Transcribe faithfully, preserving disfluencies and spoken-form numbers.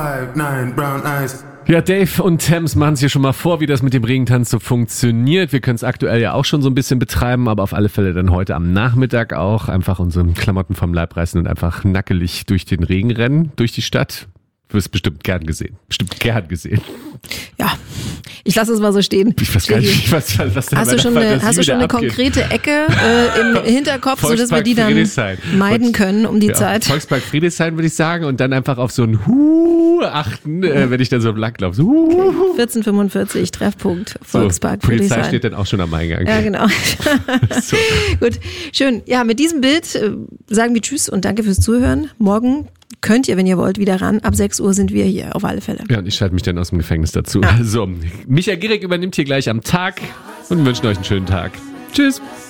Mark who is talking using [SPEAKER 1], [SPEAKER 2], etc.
[SPEAKER 1] Five, nine, brown eyes.
[SPEAKER 2] Ja, Dave und Thames machen es hier schon mal vor, wie das mit dem Regentanz so funktioniert. Wir können es aktuell ja auch schon so ein bisschen betreiben, aber auf alle Fälle dann heute am Nachmittag auch einfach unsere Klamotten vom Leib reißen und einfach nackelig durch den Regen rennen, durch die Stadt. Du wirst bestimmt gern gesehen. Bestimmt gern gesehen.
[SPEAKER 3] Ja, ich lasse es mal so stehen.
[SPEAKER 2] Ich weiß gar nicht, was, was da
[SPEAKER 3] Hast du schon eine, hast du schon eine konkrete Ecke äh, im Hinterkopf, sodass wir die dann meiden können um die
[SPEAKER 2] ja,
[SPEAKER 3] Zeit?
[SPEAKER 2] Volkspark Friedrichshain würde ich sagen und dann einfach auf so ein Hu achten, äh, wenn ich dann so im Lack laufe. So,
[SPEAKER 3] okay. vierzehn fünfundvierzig, Treffpunkt, Volkspark
[SPEAKER 2] so,
[SPEAKER 3] Friedrichshain.
[SPEAKER 2] Polizei steht dann auch schon am Eingang.
[SPEAKER 3] Ja, genau.
[SPEAKER 2] So.
[SPEAKER 3] Gut, schön. Ja, mit diesem Bild äh, sagen wir Tschüss und danke fürs Zuhören. Morgen könnt ihr, wenn ihr wollt, wieder ran. Ab sechs Uhr sind wir hier, auf alle Fälle.
[SPEAKER 2] Ja, und ich schalte mich dann aus dem Gefängnis dazu.
[SPEAKER 3] Ja.
[SPEAKER 2] So, Michael Gierig übernimmt hier gleich am Tag und wir wünschen euch einen schönen Tag. Tschüss.